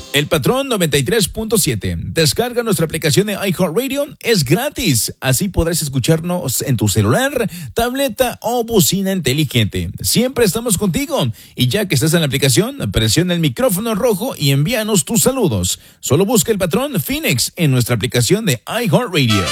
El Patrón 93.7. Descarga nuestra aplicación de iHeartRadio. Es gratis. Así podrás escucharnos en tu celular, tableta o bocina inteligente. Siempre estamos contigo. Y ya que estás en la aplicación, presiona el micrófono rojo y envíanos tus saludos. Solo busca El Patrón Phoenix en nuestra aplicación de iHeartRadio.